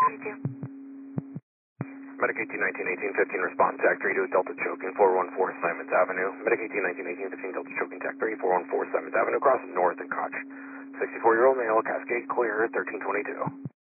Medic 18 19 18 15 response TAC 3 to Delta choking 414 Simons Avenue. Medic 18 19 18 15 Delta choking TAC 3 414 Simons Avenue, crossing north and Koch. 64-year-old male, Cascade clear 1322.